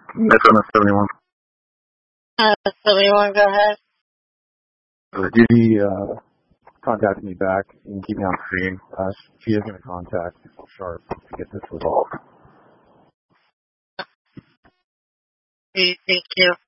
Metro 71. 71, go ahead. Judy contacted me back and keep me on screen. She is going to contact Sharp to get this resolved. Thank you.